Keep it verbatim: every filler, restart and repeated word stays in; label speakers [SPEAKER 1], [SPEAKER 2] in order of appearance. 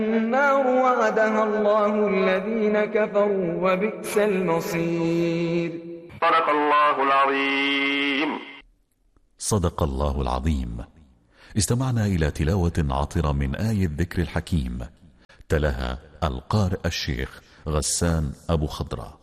[SPEAKER 1] النار وعدها الله الذين كفروا وبئس المصير.
[SPEAKER 2] صدق الله العظيم.
[SPEAKER 3] صدق الله العظيم. استمعنا إلى تلاوة عطرة من آية الذكر الحكيم، تلاها القارئ الشيخ غسان أبو خضرة.